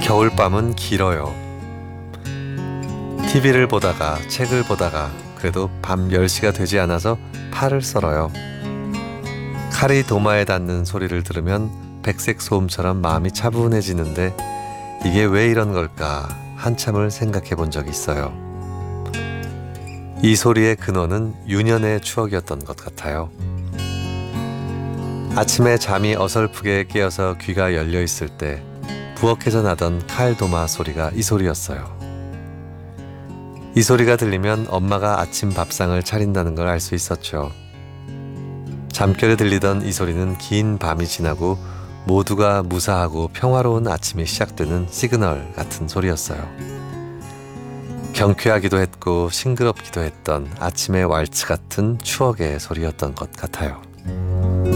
겨울밤은 길어요. TV를 보다가 책을 보다가 그래도 밤 10시가 되지 않아서 팔을 썰어요. 칼이 도마에 닿는 소리를 들으면 백색 소음처럼 마음이 차분해지는데 이게 왜 이런 걸까 한참을 생각해 본 적이 있어요. 이 소리의 근원은 유년의 추억이었던 것 같아요. 아침에 잠이 어설프게 깨어서 귀가 열려 있을 때 부엌에서 나던 칼 도마 소리가 이 소리였어요. 이 소리가 들리면 엄마가 아침 밥상을 차린다는 걸 알 수 있었죠. 잠결에 들리던 이 소리는 긴 밤이 지나고 모두가 무사하고 평화로운 아침이 시작되는 시그널 같은 소리였어요. 경쾌하기도 했고 싱그럽기도 했던 아침의 왈츠 같은 추억의 소리였던 것 같아요.